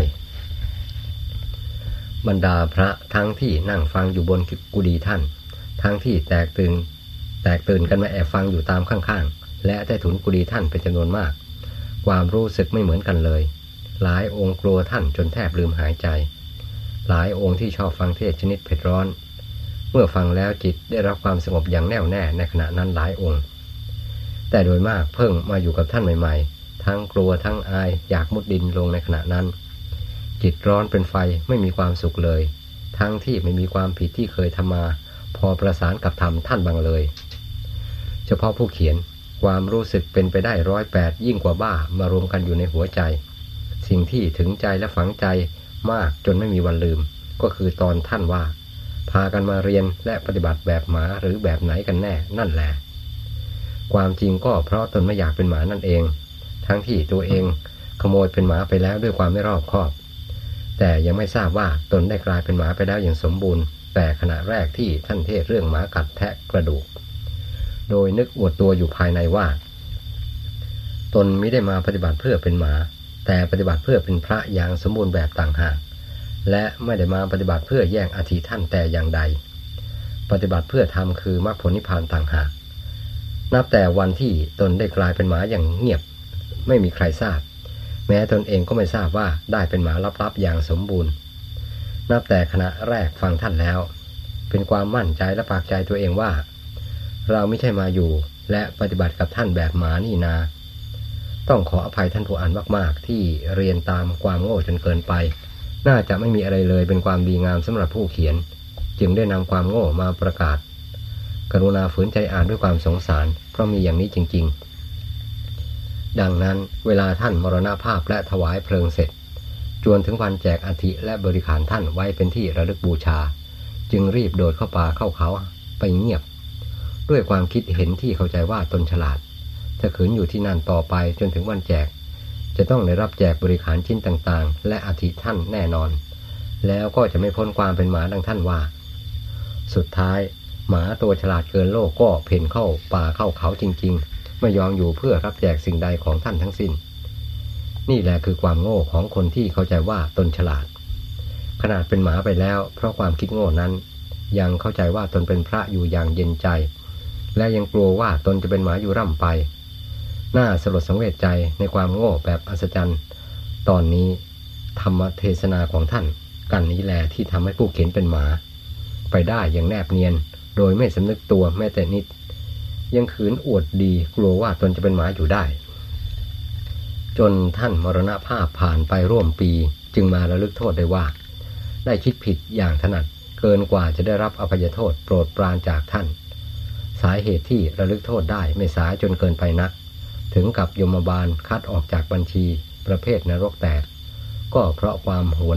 บรรดาพระทั้งที่นั่งฟังอยู่บนกุฏิท่านทั้งที่แตกตื่นแตกตื่นกันมาแอบฟังอยู่ตามข้างๆและใต้ถุนกุฏิท่านเป็นจำนวนมากความรู้สึกไม่เหมือนกันเลยหลายองค์กลัวท่านจนแทบลืมหายใจหลายองค์ที่ชอบฟังเทศชนิดเผ็ดร้อนเมื่อฟังแล้วจิตได้รับความสงบอย่างแน่วแน่ในขณะนั้นหลายองค์แต่โดยมากเพิ่งมาอยู่กับท่านใหม่ๆทั้งกลัวทั้งอายอยากมุดดินลงในขณะนั้นจิตร้อนเป็นไฟไม่มีความสุขเลยทั้งที่ไม่มีความผิดที่เคยทำมาพอประสานกับธรรมท่านบังเลยเฉพาะผู้เขียนความรู้สึกเป็นไปได้ร้อยแปดยิ่งกว่าบ้ามารวมกันอยู่ในหัวใจสิ่งที่ถึงใจและฝังใจมากจนไม่มีวันลืมก็คือตอนท่านว่าพากันมาเรียนและปฏิบัติแบบหมาหรือแบบไหนกันแน่นั่นแหละความจริงก็เพราะตนไม่อยากเป็นหมานั่นเองทั้งที่ตัวเองขโมยเป็นหมาไปแล้วด้วยความไม่รอบคอบแต่ยังไม่ทราบว่าตนได้กลายเป็นหมาไปแล้วอย่างสมบูรณ์แต่ขณะแรกที่ท่านเทศเรื่องหมากัดแทะกระดูกโดยนึกอวดตัวอยู่ภายในว่าตนไม่ได้มาปฏิบัติเพื่อเป็นหมาแต่ปฏิบัติเพื่อเป็นพระอย่างสมบูรณ์แบบต่างหากและไม่ได้มาปฏิบัติเพื่อแย่งอธิท่านแต่อย่างใดปฏิบัติเพื่อทำคือมรรคผลนิพพานต่างหากนับแต่วันที่ตนได้กลายเป็นหมาอย่างเงียบไม่มีใครทราบแม้ตนเองก็ไม่ทราบว่าได้เป็นหมาลับๆอย่างสมบูรณ์นับแต่ขณะแรกฟังท่านแล้วเป็นความมั่นใจและปากใจตัวเองว่าเราไม่ใช่มาอยู่และปฏิบัติกับท่านแบบหมานี่นาต้องขออภัยท่านผู้อ่านมากๆที่เรียนตามความโง่จนเกินไปน่าจะไม่มีอะไรเลยเป็นความดีงามสำหรับผู้เขียนจึงได้นำความโง่มาประกาศกรุณาฝืนใจอ่านด้วยความสงสารเพราะมีอย่างนี้จริงๆดังนั้นเวลาท่านมรณภาพและถวายเพลิงเสร็จจวนถึงวันแจกอาธิและบริขารท่านไว้เป็นที่ระลึกบูชาจึงรีบโดดเข้าป่าเข้าเขาไปเงียบด้วยความคิดเห็นที่เข้าใจว่าตนฉลาดถ้าขืนอยู่ที่นั่นต่อไปจนถึงวันแจกจะต้องได้รับแจกบริขารชิ้นต่างๆและอาธิท่านแน่นอนแล้วก็จะไม่พ้นความเป็นหมาดังท่านว่าสุดท้ายหมาตัวฉลาดเกินโลกก็เพ่นเข้าป่าเข้าเขาจริงๆไม่ยอมอยู่เพื่อรับแจกสิ่งใดของท่านทั้งสิ้นนี่แหละคือความโง่ของคนที่เข้าใจว่าตนฉลาดขนาดเป็นหมาไปแล้วเพราะความคิดโง่นั้นยังเข้าใจว่าตนเป็นพระอยู่อย่างเย็นใจและยังกลัวว่าตนจะเป็นหมาอยู่ร่ำไปน่าสลดสังเวชใจในความโง่แบบอัศจรรย์ตอนนี้ธรรมเทศนาของท่านกันนี้แลที่ทำให้ผู้เขียนเป็นหมาไปได้อย่างแนบเนียนโดยไม่สำนึกตัวแม้แต่นิดยังขืนอวดดีกลัวว่าตนจะเป็นหมาอยู่ได้จนท่านมรณภาพผ่านไปร่วมปีจึงมาระลึกโทษได้ว่าได้คิดผิดอย่างถนัดเกินกว่าจะได้รับอภัยโทษโปรดปรานจากท่านสาเหตุที่ระลึกโทษได้ไม่สายจนเกินไปนักถึงกับยมบาลคัดออกจากบัญชีประเภทนรกแตกก็เพราะความหวน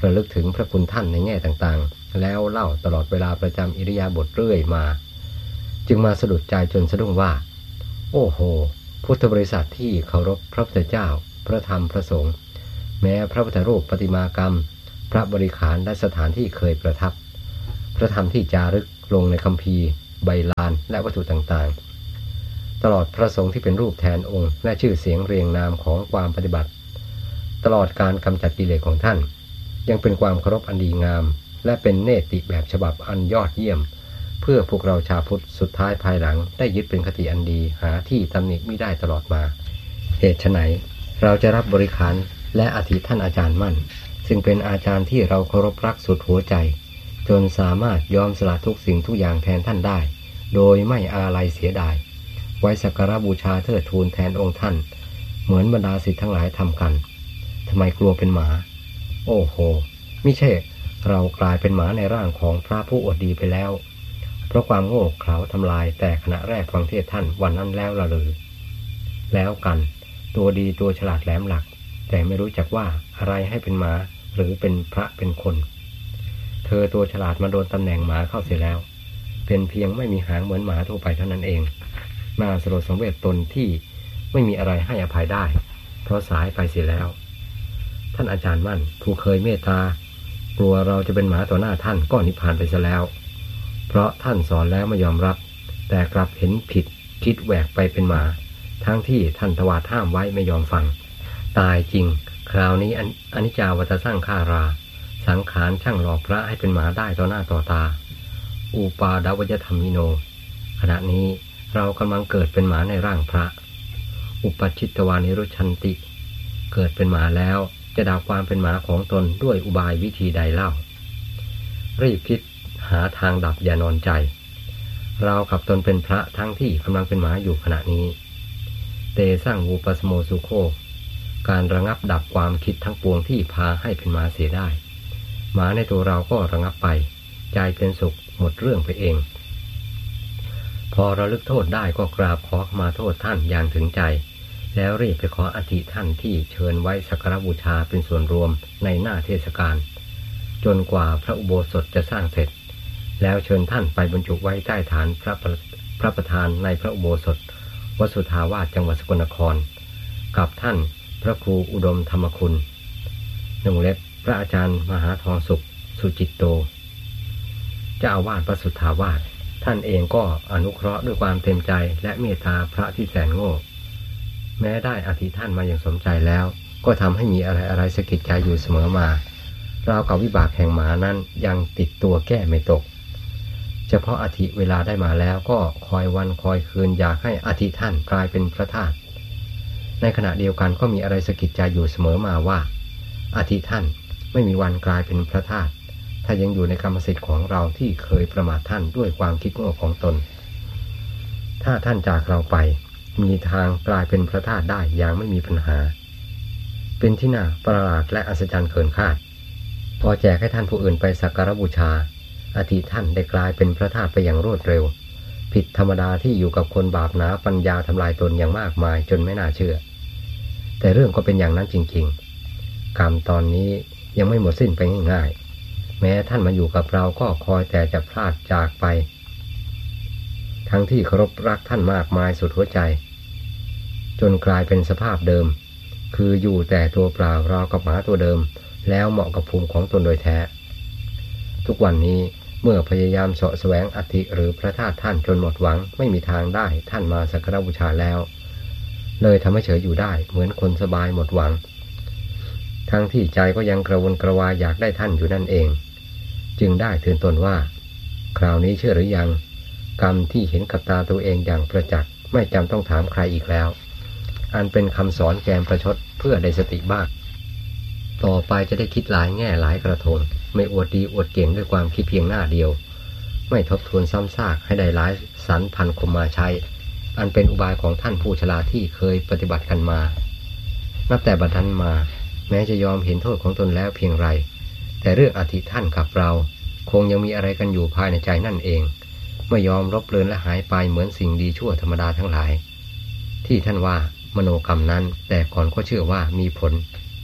ระลึกถึงพระคุณท่านในแง่ต่างๆแล้วเล่าตลอดเวลาประจำอิริยาบถเรื่อยมาจึงมาสะดุดใจจนสะดุ้งว่าโอ้โหพุทธบริษัทที่เคารพพระพุทธเจ้าพระธรรมพระสงฆ์แม้พระพุทธรูปประติมากรรมพระบริขารและสถานที่เคยประทับพระธรรมที่จารึกลงในคัมภีร์ใบลานและวัตถุต่างๆตลอดพระสงฆ์ที่เป็นรูปแทนองค์และชื่อเสียงเรียงนามของความปฏิบัติตลอดการกำจัดกิเลสของท่านยังเป็นความเคารพอันดีงามและเป็นเนติแบบฉบับอันยอดเยี่ยมเพื่อพวกเราชาวพุทธสุดท้ายภายหลังได้ยึดเป็นคติอันดีหาที่ตำหนิไม่ได้ตลอดมาเหตุไฉนเราจะรับบริขารและอธิท่านอาจารย์มั่นซึ่งเป็นอาจารย์ที่เราเคารพรักสุดหัวใจจนสามารถยอมสละทุกสิ่งทุกอย่างแทนท่านได้โดยไม่อาลัยเสียดายไว้สักการะบูชาเทิดทูนแทนองค์ท่านเหมือนบรรดาศิษย์ทั้งหลายทำกันทำไมกลัวเป็นหมาโอ้โหไม่ใช่เรากลายเป็นหมาในร่างของพระผู้อวดดีไปแล้วเพราะความโง่เขลาทำลายแต่ขณะแรกฟังเทศท่านวันนั้นแล้วละเลยแล้วกันตัวดีตัวฉลาดแหลมหลักแต่ไม่รู้จักว่าอะไรให้เป็นหมาหรือเป็นพระเป็นคนเธอตัวฉลาดมาโดนตำแหน่งหมาเข้าเสียแล้วเป็นเพียงไม่มีหางเหมือนหมาทั่วไปเท่านั้นเองน่าสลดสังเวชตนที่ไม่มีอะไรให้อภัยได้เพราะสายไปเสียแล้วท่านอาจารย์มั่นผู้เคยเมตตากลัวเราจะเป็นหมาต่อหน้าท่านก็นิพพานไปซะแล้วเพราะท่านสอนแล้วไม่ยอมรับแต่กลับเห็นผิดคิดแหวกไปเป็นหมาทั้งที่ท่านทวารห้ามไว้ไม่ยอมฟังตายจริงคราวนี้อนิจจาวัฏสร้างฆาราสังขารช่างหลอกพระให้เป็นหมาได้ต่อหน้าต่อตาอุปาดวยธรรมิโนขณะนี้เรากำลังเกิดเป็นหมาในร่างพระอุปชิตวานิรุชันติเกิดเป็นหมาแล้วจะดับความเป็นหมาของตนด้วยอุบายวิธีใดเล่ารีบคิดหาทางดับอย่านอนใจเรากับตนเป็นพระทั้งที่กำลังเป็นหมาอยู่ขณะนี้เตสร้างวูปสโมสุโคการระงับดับความคิดทั้งปวงที่พาให้เป็นหมาเสียได้หมาในตัวเราก็ระงับไปใจเป็นสุขหมดเรื่องไปเองพอระลึกโทษได้ก็กราบขอขมาโทษท่านอย่างถึงใจแล้วรีบไปขออธิท่านที่เชิญไว้สักการบูชาเป็นส่วนรวมในหน้าเทศกาลจนกว่าพระอุโบสถจะสร้างเสร็จแล้วเชิญท่านไปบรรจุไว้ใต้ฐานพระพระประธานในพระอุโบสถวัดสุทธาวาสจังหวัดสกลนครกับท่านพระครูอุดมธรรมคุณหนึ่งเล็บพระอาจารย์มหาทองสุขสุจิตโตเจ้าอาวาสวัดสุทธาวาสท่านเองก็อนุเคราะห์ด้วยความเต็มใจและเมตตาพระที่แสนโง่แม้ได้อธิท่านมาอย่างสมใจแล้วก็ทำให้มีอะไรอะไรสะกิดใจอยู่เสมอมาราวกับวิบากแห่งหมานั้นยังติดตัวแก้ไม่ตกเฉพาะอธิเวลาได้มาแล้วก็คอยวันคอยคืนอยากให้อธิท่านกลายเป็นพระธาตุในขณะเดียวกันก็มีอะไรสะกิดใจอยู่เสมอมาว่าอธิท่านไม่มีวันกลายเป็นพระธาตุถ้ายังอยู่ในกรรมสิทธิ์ของเราที่เคยประมาทท่านด้วยความคิดโง่ของตนถ้าท่านจากเราไปมีทางกลายเป็นพระธาตุได้อย่างไม่มีปัญหาเป็นที่น่าประหลาดและอัศจรรย์เกินคาดพอแจกให้ท่านผู้อื่นไปสักการบูชาอธิท่านได้กลายเป็นพระธาตุไปอย่างรวดเร็วผิดธรรมดาที่อยู่กับคนบาปหนาปัญญาทำลายตนอย่างมากมายจนไม่น่าเชื่อแต่เรื่องก็เป็นอย่างนั้นจริงๆกรรมตอนนี้ยังไม่หมดสิ้นไปง่ายๆแม้ท่านมาอยู่กับเราก็คอยแต่จะพลาดจากไปทั้งที่เคารพรักท่านมากมายสุดหัวใจจนกลายเป็นสภาพเดิมคืออยู่แต่ตัวเปล่าราวกับหมาตัวเดิมแล้วเหมาะกับภูมิของตนโดยแท้ทุกวันนี้เมื่อพยายามเสาะแสวงอธิหรือพระธาตุท่านจนหมดหวังไม่มีทางได้ท่านมาสักการบูชาแล้วเลยทำให้เฉยอยู่ได้เหมือนคนสบายหมดหวังทั้งที่ใจก็ยังกระวนกระวายอยากได้ท่านอยู่นั่นเองจึงได้เตือนตนว่าคราวนี้เชื่อหรือยังกรรมที่เห็นกับตาตัวเองอย่างประจักษ์ไม่จำต้องถามใครอีกแล้วอันเป็นคำสอนแกมประชดเพื่อได้สติบ้างต่อไปจะได้คิดหลายแง่หลายกระทงไม่อวดดีอวดเก่งด้วยความคิดเพียงหน้าเดียวไม่ทบทวนซ้ำซากให้ได้หลายสรรพันคมมาใช้อันเป็นอุบายของท่านผู้ฉลาดที่เคยปฏิบัติกันมานับแต่บัดนั้นมาแม้จะยอมเห็นโทษของตนแล้วเพียงไรแต่เรื่องอธิท่านกับเราคงยังมีอะไรกันอยู่ภายในใจนั่นเองไม่ยอมลบเลือนและหายไปเหมือนสิ่งดีชั่วธรรมดาทั้งหลายที่ท่านว่ามโนกรรมนั้นแต่ก่อนก็เชื่อว่ามีผล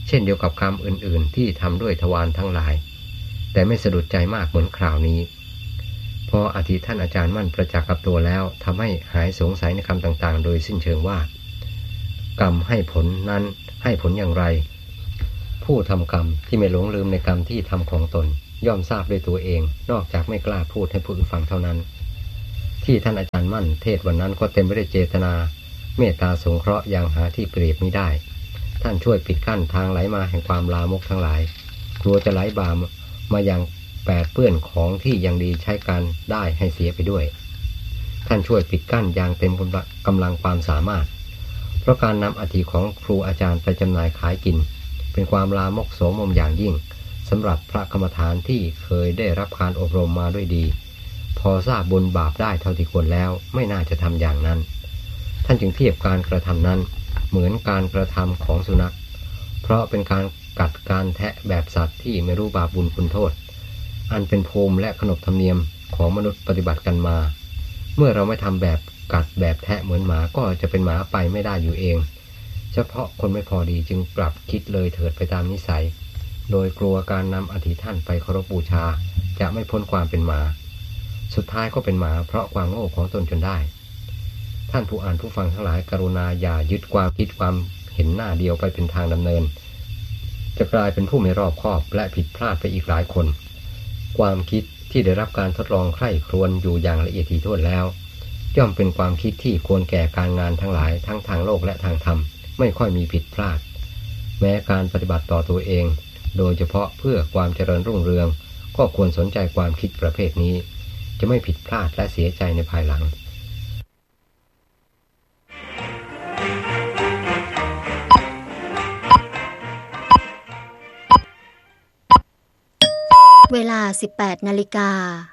เช่นเดียวกับกรรมอื่นๆที่ทำด้วยทวารทั้งหลายแต่ไม่สะดุดใจมากเหมือนคราวนี้พออธิท่านอาจารย์มั่นประจักษ์กับตัวแล้วทำให้หายสงสัยในคำต่างๆโดยสิ้นเชิงว่ากรรมให้ผลนั้นให้ผลอย่างไรผู้ทำกรรมที่ไม่หลงลืมในกรรมที่ทำของตนย่อมทราบด้วยตัวเองนอกจากไม่กล้าพูดให้ผู้อื่นฟังเท่านั้นที่ท่านอาจารย์มั่นเทศวันนั้นก็เต็มไปด้วยเจตนาเมตตาสงเคราะห์อย่างหาที่เปรียบมิได้ท่านช่วยปิดกั้นทางไหลมาแห่งความลามกทั้งหลายกลัวจะไหลบ่ามาอย่างแปดเปื้อนของที่ยังดีใช้การได้ให้เสียไปด้วยท่านช่วยปิดกั้นอย่างเต็มกำลังความสามารถเพราะการนำอธิของครูอาจารย์ไปจำหน่ายขายกินเป็นความลามกโสมมอย่างยิ่งสำหรับพระกรรมฐานที่เคยได้รับการอบรมมาด้วยดีพอทราบบุญบาปได้เท่าที่ควรแล้วไม่น่าจะทำอย่างนั้นท่านจึงเทียบการกระทำนั้นเหมือนการกระทำของสุนัขเพราะเป็นการกัดการแทะแบบสัตว์ที่ไม่รู้บาปบุญคุณโทษอันเป็นภูมิและขนบธรรมเนียมของมนุษย์ปฏิบัติกันมาเมื่อเราไม่ทำแบบกัดแบบแทะเหมือนหมาก็จะเป็นหมาไปไม่ได้อยู่เองเฉพาะคนไม่พอดีจึงปรับคิดเลยเถิดไปตามนิสัยโดยกลัวการนำอธิท่านไปเคารพบูชาจะไม่พ้นความเป็นหมาสุดท้ายก็เป็นหมาเพราะความโง่ของตนจนได้ท่านผู้อ่านผู้ฟังทั้งหลายกรุณาอย่ายึดความคิดความเห็นหน้าเดียวไปเป็นทางดำเนินจะกลายเป็นผู้ไม่รอบคอบและผิดพลาดไปอีกหลายคนความคิดที่ได้รับการทดลองใคร่ครวญอยู่อย่างละเอียดถี่ถ้วนแล้วย่อมเป็นความคิดที่ควรแก่การงานทั้งหลายทั้งทางโลกและทางธรรมไม่ค่อยมีผิดพลาดแม้การปฏิบัติต่อตัวเองโดยเฉพาะเพื่อความเจริญรุ่งเรืองก็ควรสนใจความคิดประเภทนี้จะไม่ผิดพลาดและเสียใจในภายหลัง
เวลา สิบแปดนาฬิกา